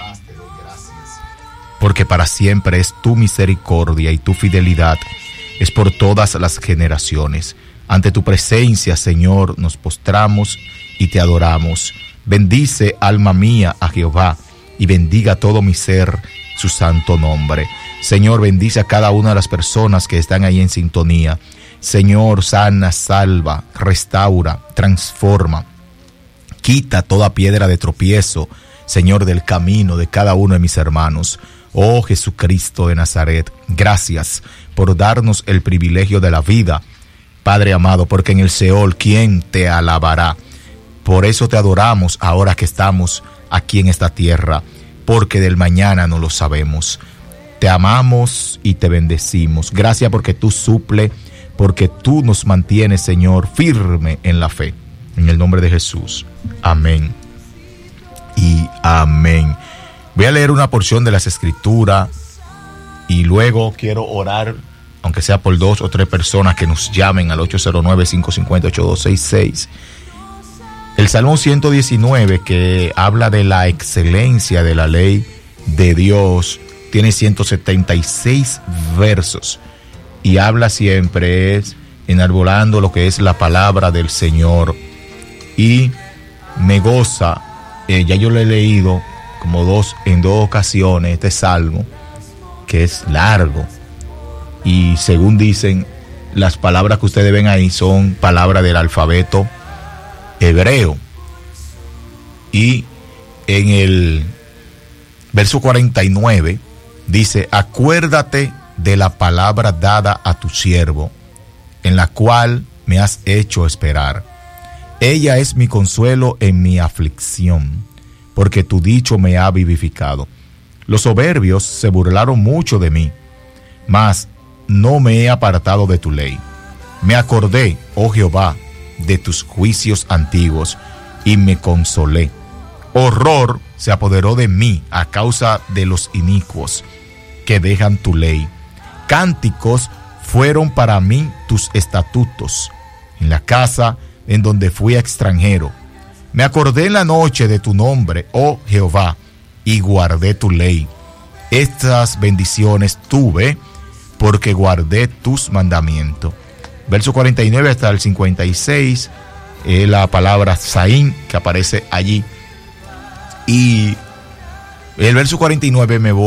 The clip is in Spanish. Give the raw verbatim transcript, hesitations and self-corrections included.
paz, te doy gracias, porque para siempre es tu misericordia y tu fidelidad es por todas las generaciones. Ante tu presencia, Señor, nos postramos y te adoramos. Bendice, alma mía, a Jehová, y bendiga todo mi ser su santo nombre. Señor, bendice a cada una de las personas que están ahí en sintonía. Señor, sana, salva, restaura, transforma. Quita toda piedra de tropiezo, Señor, del camino de cada uno de mis hermanos. Oh Jesucristo de Nazaret, gracias por darnos el privilegio de la vida, Padre amado, porque en el Seol, ¿quién te alabará? Por eso te adoramos ahora que estamos aquí en esta tierra, porque del mañana no lo sabemos. Te amamos y te bendecimos. Gracias porque tú suple, porque tú nos mantienes, Señor, firme en la fe. En el nombre de Jesús. Amén y amén. Voy a leer una porción de las Escrituras y luego quiero orar, aunque sea por dos o tres personas que nos llamen al ocho cero nueve, cinco cinco cero, ocho dos seis seis. El Salmo ciento diecinueve, que habla de la excelencia de la ley de Dios, tiene ciento setenta y seis versos y habla siempre es enarbolando lo que es la palabra del Señor. Y me goza, eh, ya yo lo he leído como dos en dos ocasiones, este salmo, que es largo, y según dicen, las palabras que ustedes ven ahí son palabras del alfabeto hebreo. Y en el verso cuarenta y nueve dice: acuérdate de la palabra dada a tu siervo, en la cual me has hecho esperar. Ella es mi consuelo en mi aflicción, porque tu dicho me ha vivificado. Los soberbios se burlaron mucho de mí, mas no me he apartado de tu ley. Me acordé, oh Jehová, de tus juicios antiguos, y me consolé. Horror se apoderó de mí a causa de los inicuos que dejan tu ley. Cánticos fueron para mí tus estatutos, en la casa en donde fui extranjero. Me acordé en la noche de tu nombre, oh Jehová, y guardé tu ley. Estas bendiciones tuve porque guardé tus mandamientos. Verso cuarenta y nueve hasta el cincuenta y seis, eh, la palabra Saín que aparece allí. Y el verso cuarenta y nueve me voy